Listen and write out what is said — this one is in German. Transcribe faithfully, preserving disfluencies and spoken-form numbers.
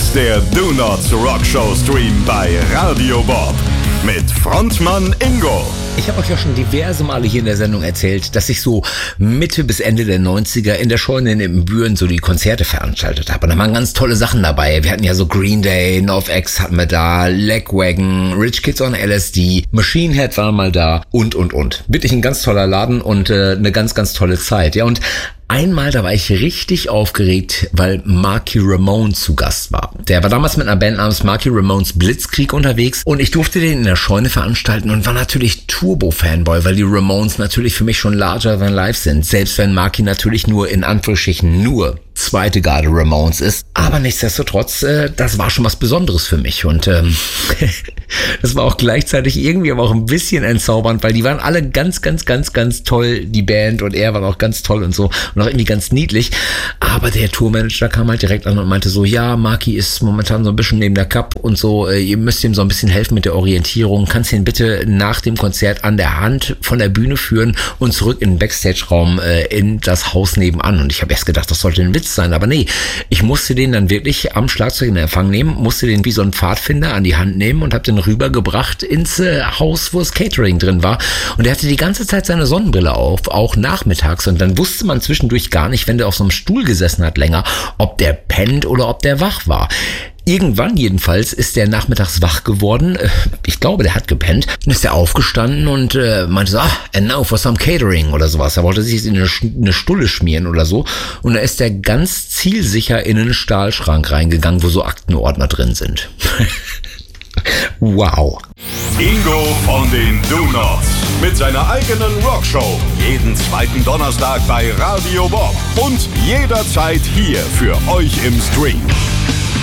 ist der Do Not Rock Show Stream bei Radio Bob mit Frontmann Ingo. Ich habe euch ja schon diverse Male hier in der Sendung erzählt, dass ich so Mitte bis Ende der neunziger in der Scheune in Ibbenbüren so die Konzerte veranstaltet habe. Und da waren ganz tolle Sachen dabei. Wir hatten ja so Green Day, NoFX hatten wir da, Lagwagon, Rich Kids on L S D, Machine Head war mal da und, und, und. Wirklich ein ganz toller Laden und äh, eine ganz, ganz tolle Zeit. Ja, und einmal, da war ich richtig aufgeregt, weil Marky Ramone zu Gast war. Der war damals mit einer Band namens Marky Ramones Blitzkrieg unterwegs und ich durfte den in der Scheune veranstalten und war natürlich Turbo-Fanboy, weil die Ramones natürlich für mich schon larger than life sind. Selbst wenn Marky natürlich nur in Anführungsstrichen nur zweite Garde Ramones ist. Aber nichtsdestotrotz, äh, das war schon was Besonderes für mich und ähm, das war auch gleichzeitig irgendwie aber auch ein bisschen entzaubernd, weil die waren alle ganz, ganz, ganz, ganz toll, die Band, und er war auch ganz toll und so und auch irgendwie ganz niedlich. Aber der Tourmanager kam halt direkt an und meinte so, ja, Marky ist momentan so ein bisschen neben der Cup und so, äh, ihr müsst ihm so ein bisschen helfen mit der Orientierung. Kannst ihn bitte nach dem Konzert an der Hand von der Bühne führen und zurück in den Backstage-Raum äh, in das Haus nebenan. Und ich habe erst gedacht, das sollte ein Witz sein, aber nee, ich musste den dann wirklich am Schlagzeug in Empfang nehmen, musste den wie so ein Pfadfinder an die Hand nehmen und habe den rübergebracht ins äh, Haus, wo das Catering drin war, und er hatte die ganze Zeit seine Sonnenbrille auf, auch nachmittags, und dann wusste man zwischendurch gar nicht, wenn der auf so einem Stuhl gesessen hat länger, ob der pennt oder ob der wach war. Irgendwann jedenfalls ist der nachmittags wach geworden. Ich glaube, der hat gepennt. Dann ist er aufgestanden und äh, meinte so, ah, and now for some catering oder sowas. Er wollte sich in eine, eine Stulle schmieren oder so. Und da ist er ganz zielsicher in einen Stahlschrank reingegangen, wo so Aktenordner drin sind. Wow. Ingo von den Do-Nots mit seiner eigenen Rockshow. Jeden zweiten Donnerstag bei Radio Bob und jederzeit hier für euch im Stream.